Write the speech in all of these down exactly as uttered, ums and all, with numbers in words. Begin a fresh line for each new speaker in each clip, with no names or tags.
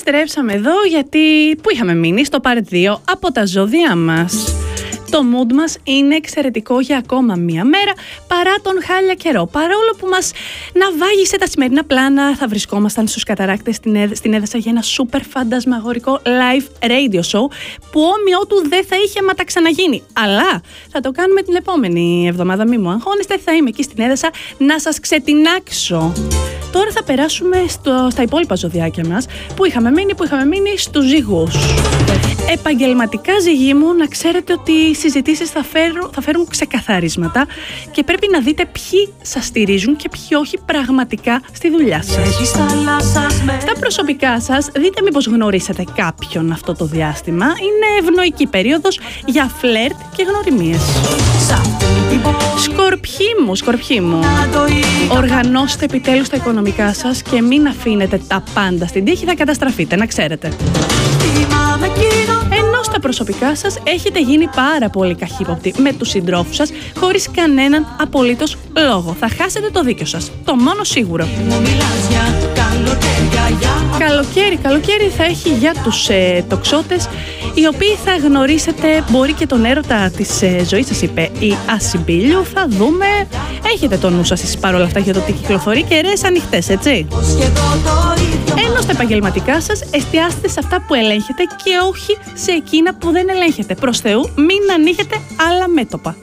Επιστρέψαμε εδώ γιατί που είχαμε μείνει στο Part δύο από τα ζώδια μας. Το mood μας είναι εξαιρετικό για ακόμα μία μέρα παρά τον χάλια καιρό. Παρόλο που μας ναυάγησε τα σημερινά πλάνα, θα βρισκόμασταν στους Καταράκτες στην Έδεσα για ένα σούπερ φαντασμαγορικό live radio show που όμοιό του δεν θα είχε μα τα ξαναγίνει. Αλλά θα το κάνουμε την επόμενη εβδομάδα, μη μου αγχώνεστε, θα είμαι εκεί στην Έδεσα να σας ξετινάξω. Τώρα θα περάσουμε στο, στα υπόλοιπα ζωδιάκια μας που είχαμε μείνει, που είχαμε μείνει στους ζυγούς. Επαγγελματικά ζυγοί μου, να ξέρετε ότι οι συζητήσεις θα φέρουν, θα φέρουν ξεκαθαρίσματα και πρέπει να δείτε ποιοι σας στηρίζουν και ποιοι όχι πραγματικά στη δουλειά σας. Στα προσωπικά σας, δείτε μήπως γνωρίσετε κάποιον αυτό το διάστημα. Είναι ευνοϊκή περίοδος για φλερτ και γνωριμίες. Σκορπιοί μου, σκορπιοί μου, οργανώστε επιτέλους τα οικονομικά σας και μην αφήνετε τα πάντα στην τύχη, θα καταστραφείτε, να ξέρετε. Ενώ στα προσωπικά σας έχετε γίνει πάρα πολύ καχύποπτοι με τους συντρόφους σας χωρίς κανέναν απολύτως λόγο. Θα χάσετε το δίκιο σας, το μόνο σίγουρο. Καλοκαίρι, καλοκαίρι θα έχει για τους ε, τοξότες, οι οποίοι θα γνωρίσετε μπορεί και τον έρωτα της ε, ζωής σας, είπε η Ασυμπίλιου. Θα δούμε, έχετε το νου σας εσείς παρόλα αυτά για το τι κυκλοφορεί, κεραίες ανοιχτές, έτσι. Ενώ στα επαγγελματικά σας εστιάστε σε αυτά που ελέγχετε και όχι σε εκείνα που δεν ελέγχετε. Προς Θεού, μην ανοίγετε άλλα μέτωπα.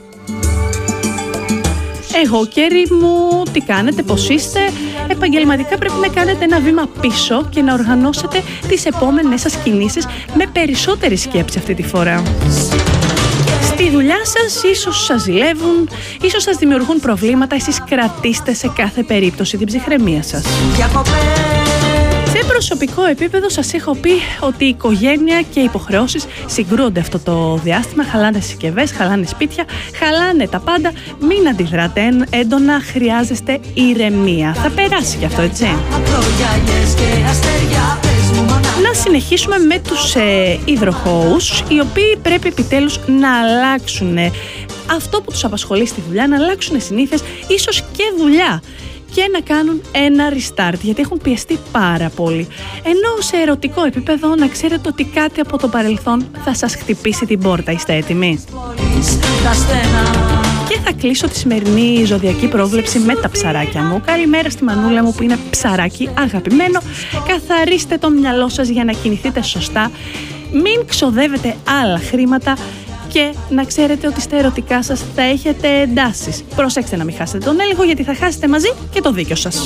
Εγώ, κέρι μου, τι κάνετε, πώς είστε? Επαγγελματικά πρέπει να κάνετε ένα βήμα πίσω και να οργανώσετε τις επόμενες σας κινήσεις με περισσότερη σκέψη αυτή τη φορά. Στη δουλειά σας ίσως σας ζηλεύουν, ίσως σας δημιουργούν προβλήματα, εσείς κρατήστε σε κάθε περίπτωση την ψυχραιμία σας. Σε προσωπικό επίπεδο σας έχω πει ότι η οικογένεια και οι υποχρεώσεις συγκρούονται αυτό το διάστημα. Χαλάνε συσκευές, χαλάνε σπίτια, χαλάνε τα πάντα. Μην αντιδράτε έντονα, χρειάζεστε ηρεμία. Θα περάσει κι αυτό, έτσι. Να συνεχίσουμε με τους ε, υδροχόους, οι οποίοι πρέπει επιτέλους να αλλάξουν αυτό που τους απασχολεί στη δουλειά, να αλλάξουν συνήθειες, ίσως και δουλειά, και να κάνουν ένα restart, γιατί έχουν πιεστεί πάρα πολύ. Ενώ σε ερωτικό επίπεδο να ξέρετε ότι κάτι από το παρελθόν θα σας χτυπήσει την πόρτα. Είστε έτοιμοι? Και θα κλείσω τη σημερινή ζωδιακή πρόβλεψη με τα ψαράκια μου. Καλημέρα στη Μανούλα μου που είναι ψαράκι αγαπημένο. Καθαρίστε το μυαλό σας για να κινηθείτε σωστά. Μην ξοδεύετε άλλα χρήματα. Και να ξέρετε ότι στα ερωτικά σας θα έχετε εντάσεις. Προσέξτε να μην χάσετε τον έλεγχο, γιατί θα χάσετε μαζί και το δίκιο σας.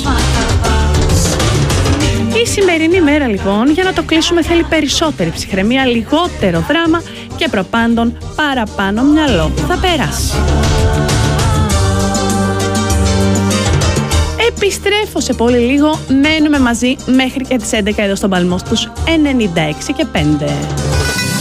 Η σημερινή μέρα λοιπόν, για να το κλείσουμε, θέλει περισσότερη ψυχραιμία, λιγότερο δράμα και προπάντων παραπάνω μυαλό. Θα περάσει. Επιστρέφω σε πολύ λίγο. Μένουμε μαζί μέχρι και τις έντεκα εδώ στον Παλμό στους ενενήντα έξι και πέντε.